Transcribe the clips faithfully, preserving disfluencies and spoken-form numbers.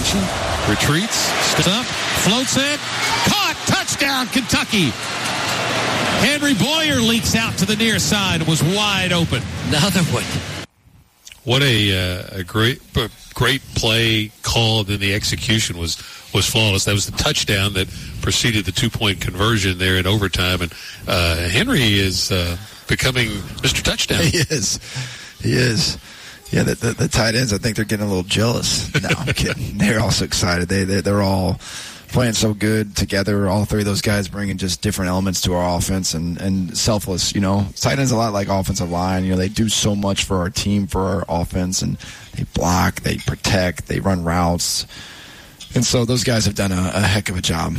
action, retreats, steps up, floats it, caught, touchdown, Kentucky. Henry Boyer leaks out to the near side and was wide open. Another one. What a, uh, a great great play called, and the execution was, was flawless. That was the touchdown that preceded the two-point conversion there in overtime. And uh, Henry is uh, becoming Mister Touchdown. He is. He is. Yeah, the, the, the tight ends, I think they're getting a little jealous. No, I'm kidding. They're also excited. They, they, they're all playing so good together. All three of those guys bringing just different elements to our offense and, and selfless. You know, tight ends a lot like offensive line. You know, they do so much for our team, for our offense, and they block, they protect, they run routes. And so those guys have done a, a heck of a job.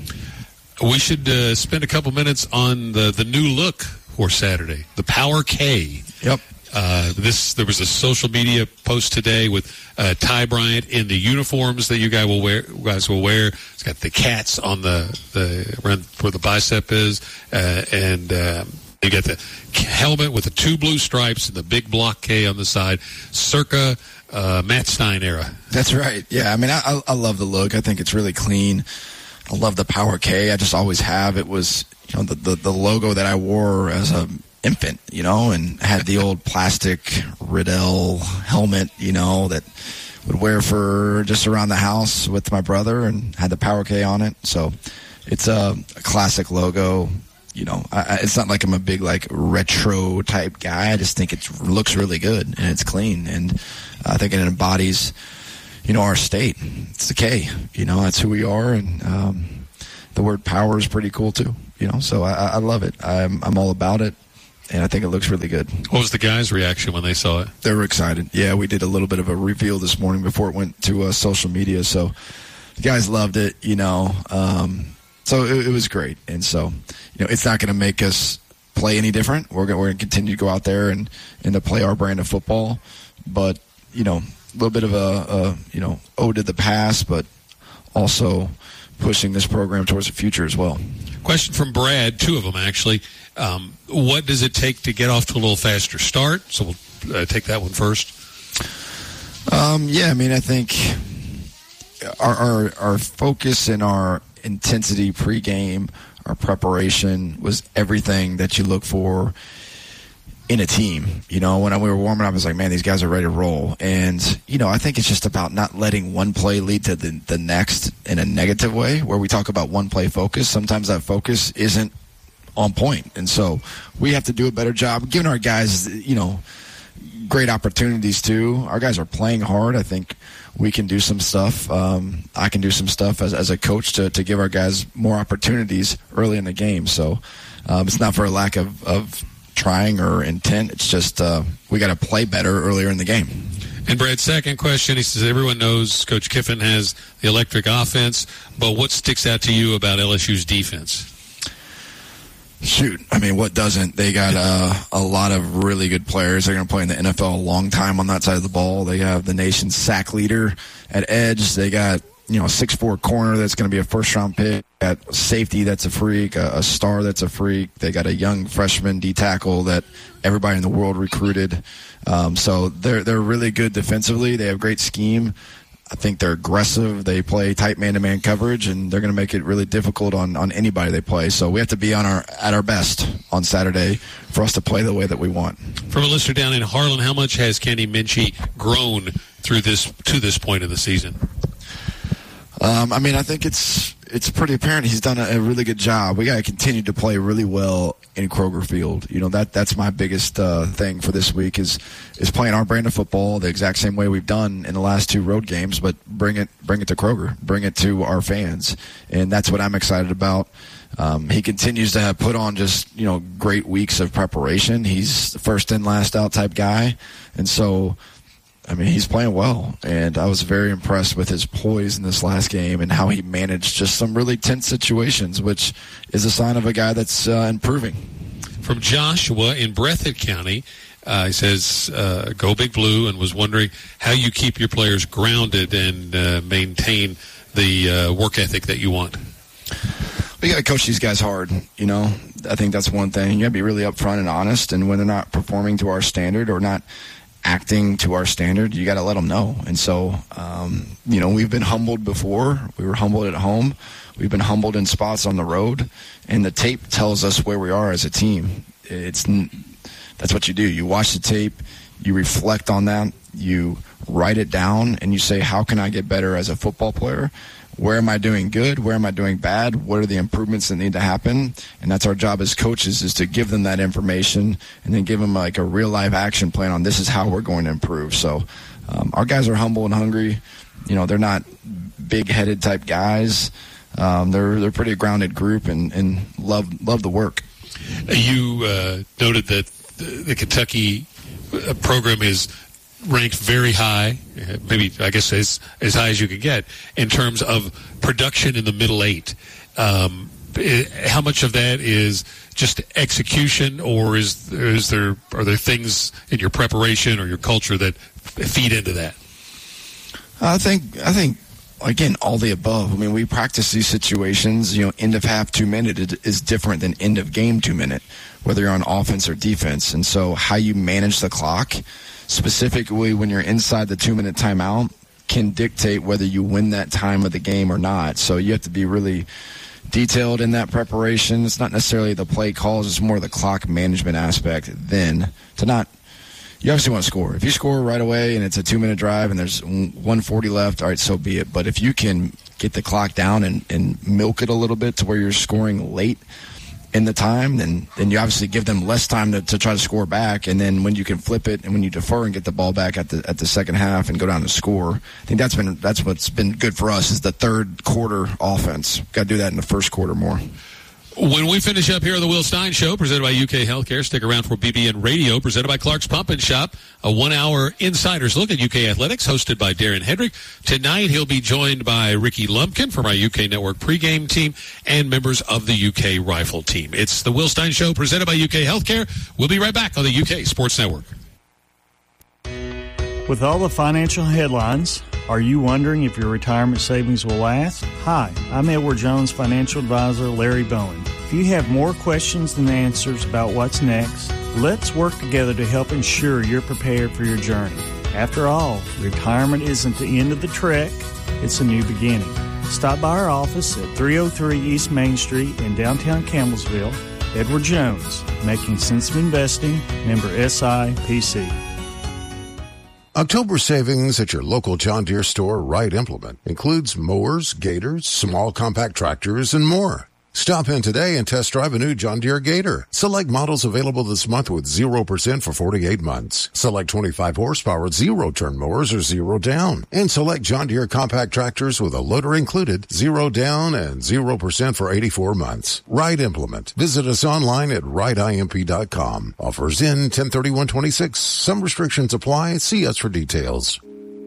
We should uh, spend a couple minutes on the, the new look for Saturday, the Power K. Yep. Uh, this there was a social media post today with uh, Ty Bryant in the uniforms that you guys will wear. Guys will wear. It's got the cats on the the around where the bicep is, uh, and uh, you got the helmet with the two blue stripes and the big block K on the side, circa uh, Matt Stein era. That's right. Yeah, I mean, I, I love the look. I think it's really clean. I love the Power K. I just always have. It was, you know, the the, the logo that I wore as a infant, you know, and had the old plastic Riddell helmet, you know, that would wear for just around the house with my brother, and had the Power K on it. So it's a, a classic logo. You know, I, it's not like I'm a big like retro type guy. I just think it looks really good and it's clean, and I think it embodies, you know, our state. It's the K. You know, that's who we are, and um, the word power is pretty cool too. You know, so I, I love it. I'm I'm all about it. And I think it looks really good. What was the guys' reaction when they saw it? They were excited. Yeah, we did a little bit of a reveal this morning before it went to uh, social media. So the guys loved it, you know. Um, so it, it was great. And so, you know, it's not going to make us play any different. We're going we're to continue to go out there and, and to play our brand of football. But, you know, a little bit of a, a, you know, ode to the past, but also pushing this program towards the future as well. Question from Brad, two of them actually. Um, what does it take to get off to a little faster start? So we'll uh, take that one first. Um, yeah, I mean, I think our, our our focus and our intensity pregame, our preparation was everything that you look for in a team. You know, when we were warming up, I was like, man, these guys are ready to roll. And, you know, I think it's just about not letting one play lead to the, the next in a negative way, where we talk about one play focus. Sometimes that focus isn't on point. And so we have to do a better job giving our guys, you know, great opportunities too. Our guys are playing hard. I think we can do some stuff. Um, I can do some stuff as, as a coach to, to give our guys more opportunities early in the game. So um, it's not for a lack of, of trying or intent. It's just uh, we got to play better earlier in the game. And Brad's second question, he says, everyone knows Coach Kiffin has the electric offense, but what sticks out to you about L S U's defense? Shoot, I mean, what doesn't? They got uh, a lot of really good players. They're going to play in the N F L a long time on that side of the ball. They have the nation's sack leader at edge. They got, you know, a six four corner that's going to be a first-round pick. They got a safety that's a freak, a, a star that's a freak. They got a young freshman D-tackle that everybody in the world recruited. Um, so they're they're really good defensively. They have great scheme. I think they're aggressive. They play tight man-to-man coverage, and they're going to make it really difficult on, on anybody they play. So we have to be on our at our best on Saturday for us to play the way that we want. From a listener down in Harlan, how much has Kenny Minchey grown through this to this point of the season? Um, I mean, I think it's it's pretty apparent he's done a, a really good job. We got to continue to play really well in Kroger Field. You know, that that's my biggest uh, thing for this week is is playing our brand of football the exact same way we've done in the last two road games, but bring it bring it to Kroger, bring it to our fans, and that's what I'm excited about. Um, he continues to have put on just, you know, great weeks of preparation. He's the first in, last out type guy, and so, I mean, he's playing well, and I was very impressed with his poise in this last game and how he managed just some really tense situations, which is a sign of a guy that's uh, improving. From Joshua in Breathitt County, uh, he says, uh, go Big Blue, and was wondering how you keep your players grounded and uh, maintain the uh, work ethic that you want. We got to coach these guys hard, you know. I think that's one thing. You got to be really upfront and honest, and when they're not performing to our standard or not acting to our standard, you got to let them know. And so, um, you know, we've been humbled before. We were humbled at home. We've been humbled in spots on the road. And the tape tells us where we are as a team. It's that's what you do. You watch the tape, you reflect on that, you write it down, and you say, how can I get better as a football player? Where am I doing good? Where am I doing bad? What are the improvements that need to happen? And that's our job as coaches, is to give them that information and then give them like a real life action plan on this is how we're going to improve. So um, our guys are humble and hungry. You know, they're not big-headed type guys. Um, they're they're a pretty grounded group and, and love love the work. You uh, noted that the, the Kentucky program is ranked very high, maybe I guess as as high as you could get in terms of production in the middle eight. Um, how much of that is just execution, or is is there are there things in your preparation or your culture that feed into that? I think I think again all the above. I mean, we practice these situations. You know, end of half two minute is different than end of game two minute, whether you're on offense or defense. And so, how you manage the clock, specifically when you're inside the two-minute timeout, can dictate whether you win that time of the game or not. So you have to be really detailed in that preparation. It's not necessarily the play calls. It's more the clock management aspect then to not – you obviously want to score. If you score right away and it's a two-minute drive and there's one forty left, all right, so be it. But if you can get the clock down and, and milk it a little bit to where you're scoring late – in the time, then then you obviously give them less time to, to try to score back, and then when you can flip it and when you defer and get the ball back at the at the second half and go down to score, I think that's been that's what's been good for us is the third quarter offense. Got to do that in the first quarter more. When we finish up here on the Will Stein Show, presented by U K Healthcare, stick around for B B N Radio, presented by Clark's Pump and Shop, a one-hour insider's look at U K Athletics, hosted by Darren Hedrick. Tonight, he'll be joined by Ricky Lumpkin from our U K Network pregame team and members of the U K Rifle team. It's the Will Stein Show, presented by U K Healthcare. We'll be right back on the U K Sports Network. With all the financial headlines, are you wondering if your retirement savings will last? Hi, I'm Edward Jones financial advisor Larry Bowen. If you have more questions than answers about what's next, let's work together to help ensure you're prepared for your journey. After all, retirement isn't the end of the trek, it's a new beginning. Stop by our office at three oh three East Main Street in downtown Campbellsville. Edward Jones, making sense of investing, member S I P C. October savings at your local John Deere store Wright Implement includes mowers, gators, small compact tractors, and more. Stop in today and test drive a new John Deere Gator. Select models available this month with zero percent for forty-eight months. Select twenty-five horsepower zero-turn mowers or zero down. And select John Deere compact tractors with a loader included, zero down and zero percent for eighty-four months. Wright Implement. Visit us online at wright imp dot com. Offers in ten thirty-one twenty-six. Some restrictions apply. See us for details.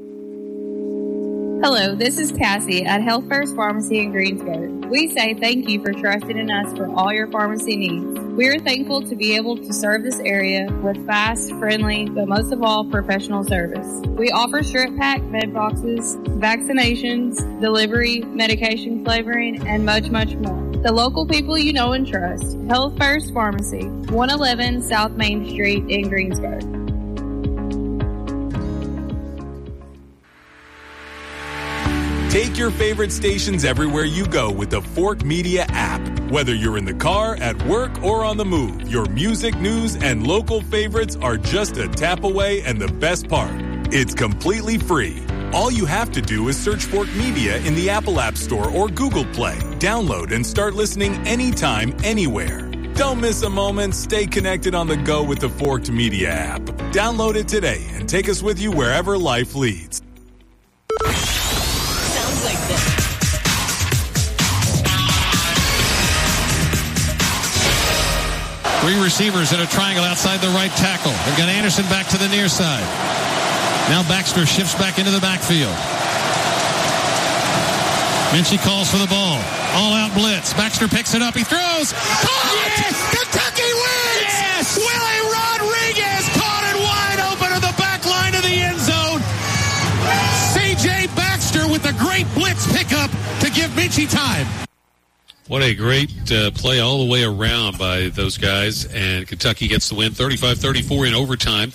Hello, this is Cassie at Health First Pharmacy in Greensburg. We say thank you for trusting in us for all your pharmacy needs. We are thankful to be able to serve this area with fast, friendly, but most of all, professional service. We offer strip pack med boxes, vaccinations, delivery, medication flavoring, and much, much more. The local people you know and trust. Health First Pharmacy, one eleven South Main Street in Greensburg. Take your favorite stations everywhere you go with the Fork Media app. Whether you're in the car, at work, or on the move, your music, news, and local favorites are just a tap away, and the best part, it's completely free. All you have to do is search Fork Media in the Apple App Store or Google Play. Download and start listening anytime, anywhere. Don't miss a moment. Stay connected on the go with the Forked Media app. Download it today and take us with you wherever life leads. Three receivers in a triangle outside the right tackle. They've got Anderson back to the near side. Now Baxter shifts back into the backfield. Minchie calls for the ball. All-out blitz. Baxter picks it up. He throws. Caught! Yes! Kentucky wins! Yes! Willie Rodriguez caught it wide open at the back line of the end zone. C J Baxter with a great blitz pickup to give Minchie time. What a great uh, play all the way around by those guys, and Kentucky gets the win thirty-five thirty-four in overtime.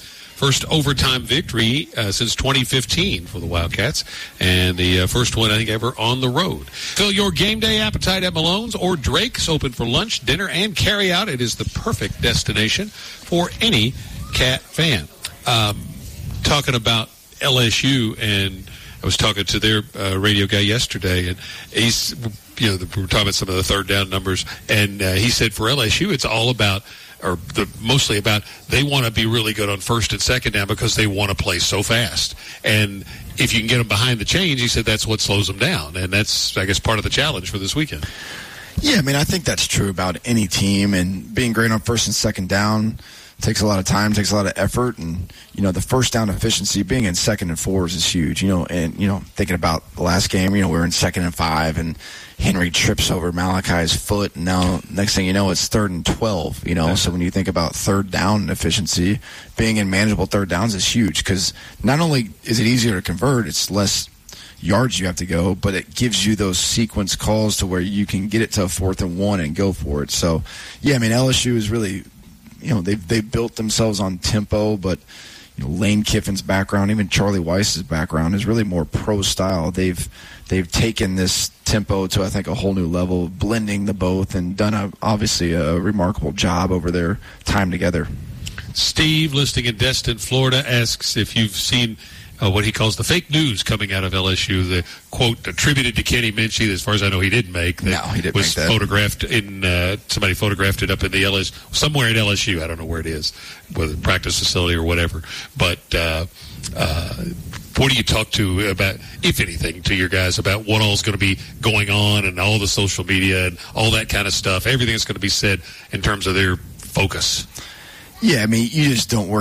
first overtime victory uh, since twenty fifteen for the Wildcats, and the uh, first one, I think, ever on the road. Fill your game day appetite at Malone's or Drake's, open for lunch, dinner, and carry out. It is the perfect destination for any Cat fan. Um, talking about L S U, and I was talking to their uh, radio guy yesterday, and he's, you know, we were talking about some of the third down numbers, and uh, he said for L S U, it's all about, or the, mostly about, they want to be really good on first and second down because they want to play so fast. And if you can get them behind the chains, he said that's what slows them down, and that's, I guess, part of the challenge for this weekend. Yeah, I mean, I think that's true about any team, and being great on first and second down takes a lot of time, takes a lot of effort, and, you know, the first down efficiency, being in second and fours is huge, you know, and, you know, thinking about the last game, you know, we were in second and five, and Henry trips over Malachi's foot, and now next thing you know, it's third and twelve, you know, yeah. So when you think about third down efficiency, being in manageable third downs is huge, because not only is it easier to convert, it's less yards you have to go, but it gives you those sequence calls to where you can get it to a fourth and one and go for it. So, yeah, I mean, L S U is really, you know, they've, they've built themselves on tempo, but, you know, Lane Kiffin's background, even Charlie Weiss's background is really more pro style. They've they've taken this tempo to, I think, a whole new level, blending the both, and done a, obviously a remarkable job over their time together. Steve, listing in Destin, Florida, asks if you've seen Uh, what he calls the fake news coming out of L S U, the quote attributed to Kenny Minchey, as far as I know he didn't make, that no, he didn't was make that. photographed in, uh, somebody photographed it up in the L S U, somewhere at L S U, I don't know where it is, whether practice facility or whatever, but uh, uh, what do you talk to about, if anything, to your guys about what all is going to be going on and all the social media and all that kind of stuff, everything that's going to be said in terms of their focus? Yeah, I mean, you just don't worry